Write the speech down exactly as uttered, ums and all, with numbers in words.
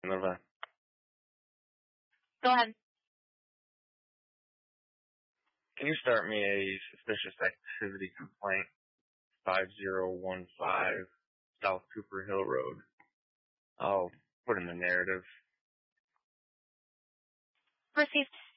Bye-bye. Go ahead. Can you start me a suspicious activity complaint? five zero one five South Cooper Hill Road. I'll put in the narrative. Received.